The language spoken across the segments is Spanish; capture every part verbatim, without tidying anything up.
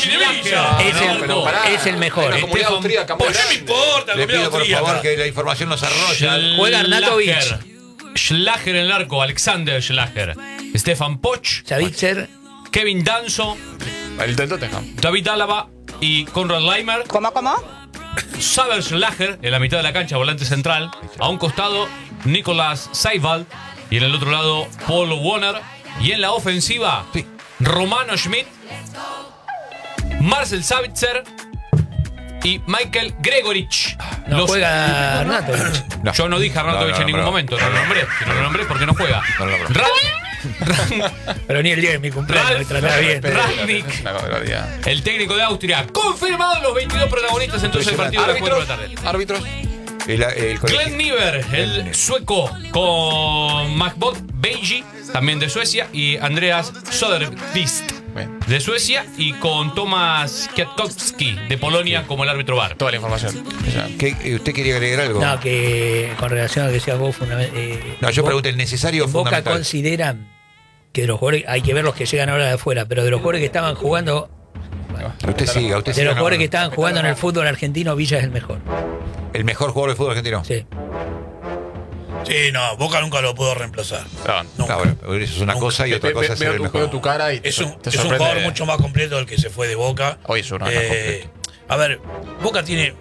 Schlager. Es el, pero pará, es el mejor. la comunidad Stefan austríaca muy Posch. grande. ¿Qué me importa? Le pido por austríaca. favor que la información nos arrolla. Juega Arnautovic. Schlager en el arco, Alexander Schlager. Stefan Posch, Savitzer. Kevin Danso, El del Tottenham. David Álava y Konrad Laimer. ¿Cómo, cómo? Saber Schlager en la mitad de la cancha, volante central. A un costado, Nicolás Seiwald. Y en el otro lado, Paul Warner. Y en la ofensiva, Sí. Romano Schmidt, Marcel Savitzer y Michael Gregorich. No Los- juega Arnautovic. No. Yo no dije Arnautovic No, no, en ningún no. momento, no lo nombré. Si no lo nombré, porque no juega. No lo nombré. Ra- Pero ni el día de mi cumpleaños me Ralf trataba bien. Rangnick, Una barbaridad. el técnico de Austria. Confirmado los veintidós protagonistas entonces del partido de las cuatro de la tarde. Árbitros. El, el colegio- Glenn Niver, el sueco, con Magbot Beiji, también de Suecia, y Andreas Söderqvist, Bien. de Suecia, y con Tomasz Kwiatkowski, de Polonia, como el árbitro V A R. Toda la información. Ya. ¿Qué- ¿Usted quería agregar algo? No, que con relación a lo que decías vos, fundament- eh, No, yo Bo- pregunto, ¿el necesario o en Boca fundamental? consideran que de los jugadores, hay que ver los que llegan ahora de afuera, pero de los jugadores que estaban jugando, Usted siga, usted de siga. los no, jugadores que no. estaban jugando en el fútbol argentino, Villa es el mejor. El mejor jugador de fútbol argentino. Sí. Sí, no, Boca nunca lo pudo reemplazar. No, Nunca. Ah, bueno, eso es una Nunca. cosa y otra Ve- cosa ve- es ser veo el tu- mejor. veo tu cara y te, Es un, te es un sorprende. jugador mucho más completo del que se fue de Boca. Hoy es uno más Eh, a ver, Boca tiene.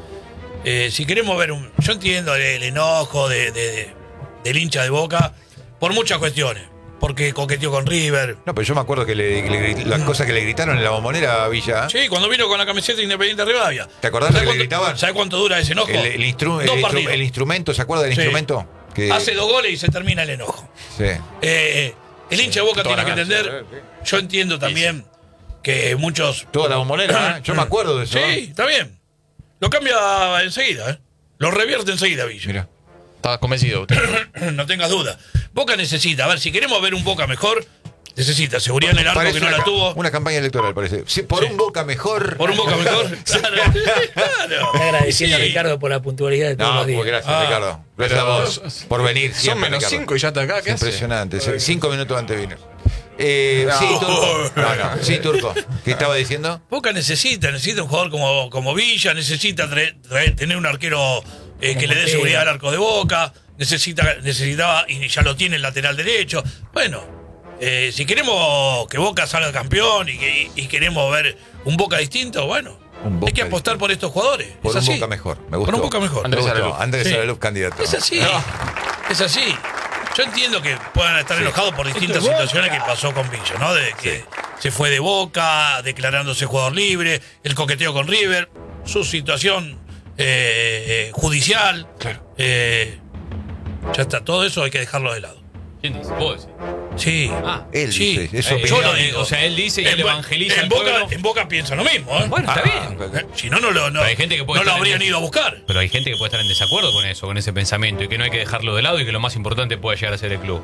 eh, si queremos ver un. Yo entiendo el, el enojo de, de- de- del hincha de Boca por muchas cuestiones. Porque coqueteó con River. No, pero yo me acuerdo que le, que le grit- las cosas que le gritaron en la bombonera a Villa. Sí, cuando vino con la camiseta Independiente de Rivadavia. ¿Te acordás lo ¿Sabes que le cuánto- gritaban? ¿Sabes cuánto dura ese enojo? El, el instru- el Dos instru- partidos. el instrumento, ¿se acuerda del Sí. instrumento? Que, Hace dos goles y se termina el enojo. Sí. Eh, el hincha de Boca Toda tiene que la cancha, entender. Yo entiendo también que muchos. Toda la bombonera, ¿eh? Yo me acuerdo de eso. Sí, ¿eh? está bien. Lo cambia enseguida, ¿eh? Lo revierte enseguida, Villa. Mira. Estaba convencido usted. No tengas duda. Boca necesita, a ver, si queremos ver un Boca mejor, necesita seguridad en el arco Parece que no una, la ca- tuvo. una campaña electoral, parece. Sí, por Sí. un Boca mejor. Por un Boca mejor. Claro. Claro. Estoy agradeciendo Sí. a Ricardo por la puntualidad de todos No, los días. pues gracias, Ah. Ricardo. Gracias a vos por venir. Son siempre, menos Ricardo. cinco y ya está acá. ¿Qué hace? Impresionante. Sí, Cinco minutos antes vino. Eh, Sí, Turco. No, no. Sí, Turco. ¿Qué estaba diciendo? Boca necesita, necesita un jugador como, como Villa, necesita traer- traer- tener un arquero eh, que le dé Montero. seguridad al arco de Boca, necesita, necesitaba, y ya lo tiene el lateral derecho. Bueno, eh, si queremos que Boca salga campeón y, que, y queremos ver un Boca distinto, bueno, Un Boca hay que apostar por estos jugadores. Por es un así. Boca mejor. Me gustó. Por un Boca mejor. Me Andrés gustó. Araluz. Andrés Sí. Araluz, candidato. Es así. Es así. Yo entiendo que puedan estar enojados por distintas situaciones que pasó con Villa, ¿no? De que se fue de Boca, declarándose jugador libre, el coqueteo con River, su situación eh, eh, judicial. Claro. Eh, ya está, todo eso hay que dejarlo de lado. ¿Quién dice? ¿Vos decís? Sí. Ah, Él Sí. dice, es su Eh, opinión. yo lo digo. O sea, él dice y él En Bo- evangeliza en al Boca, pueblo. en Boca piensa lo mismo, ¿eh? Bueno, está Ah, bien. pero- Si no, no lo, no, Pero hay gente que puede no lo estar en habrían el- ido a buscar. Pero hay gente que puede estar en desacuerdo con eso, con ese pensamiento, y que no hay que dejarlo de lado y que lo más importante puede llegar a ser el club.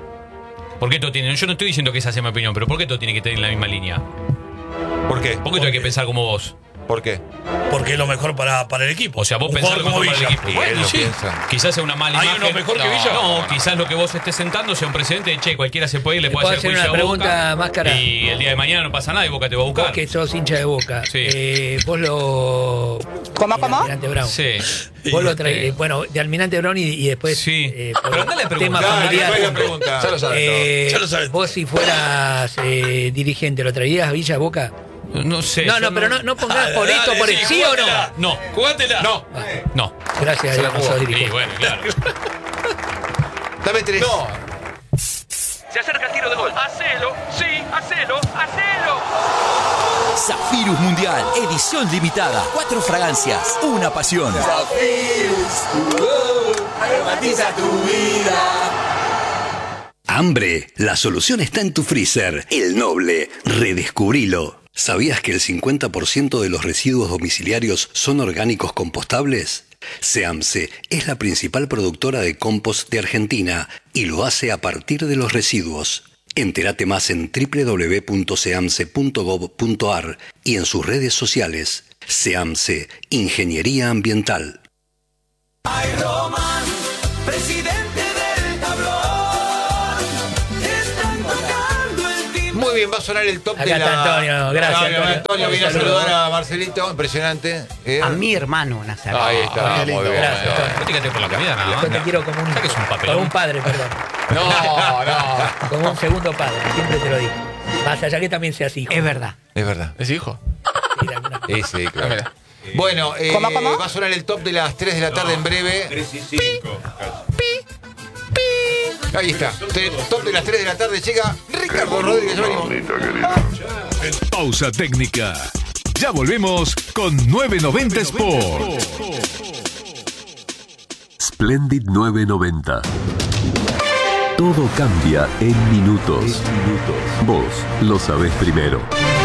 ¿Por qué todo tiene? Yo no estoy diciendo que esa sea mi opinión, pero ¿por qué todo tiene que tener la misma línea? ¿Por qué? ¿Por qué todo hay que pensar como vos? ¿Por qué? Porque es lo mejor para, para el equipo. O sea, vos Un pensás jugador lo mejor como para el Villa. equipo. Y Bueno, él lo sí. piensa. Quizás sea una mala ¿Hay imagen. uno mejor que no, Villa? No, No, quizás lo que vos estés sentando sea un precedente de, che, cualquiera se puede ir, le ¿Le puede puedo hacer hacer juicio una a Boca, pregunta más cara? y el día de mañana no pasa nada y Boca te va a Vos buscar. que sos hincha de Boca, Sí. eh, vos lo... ¿Cómo, el cómo? Almirante Brown. Sí. Vos lo traes, Sí. eh, bueno, de Almirante Brown y, y después Sí. eh, por Pero andale a tema preguntar, familiar. Dale, pregunta. Ya lo sabes. Eh, Ya lo sabes. Vos si fueras eh, dirigente, ¿lo traerías a Villa a Boca? No sé. No, yo no, pero no, no pongas por Dale, esto, por el sí, sí o no. jugátela. No. Jugátela. No. No. Gracias a Dios no sos Sí, dirigente. bueno, claro. Dame tres. No. Se acerca el tiro de gol. Hacelo, sí, hacelo, hacelo. Zafirus Mundial, edición limitada. Cuatro fragancias, una pasión. Aromatiza tu vida. Hambre, la solución está en tu freezer. El Noble, redescubrilo. ¿Sabías que el cincuenta por ciento de los residuos domiciliarios son orgánicos compostables? SEAMSE es la principal productora de compost de Argentina y lo hace a partir de los residuos. Entérate más en doble u doble u doble u punto seamse punto gov punto ar y en sus redes sociales. SEAMSE, Ingeniería Ambiental. Ay, Román, presidente del tablón. Están tocando el timbre. Muy bien, va a sonar el top Acá de la... está Antonio, gracias, Antonio. Antonio. Antonio viene a Saludos. saludar a Marcelito, impresionante. Eh, A mi hermano nació. Ahí está, qué muy lindo. bien. Gracias, Antonio. Prácticamente por la comida nada Yo te más. quiero como un, ¿Sabes que es un papelón? como un padre, perdón. No, no. Como un segundo padre, siempre te lo digo. Más allá que también seas hijo. Es verdad. Es verdad. ¿Es hijo? Sí, de alguna forma. Eh, sí, Ah, claro. mira. Bueno, eh, ¿Cómo, cómo? va a sonar el top de las tres de la tarde en breve. tres y cinco. Ahí está. Te- Top de las tres de la tarde llega Ricardo Rodríguez. Ya venimos. Pausa técnica. Ya volvemos con nueve noventa Sport. Splendid nueve noventa. Todo cambia en minutos. Vos lo sabés primero.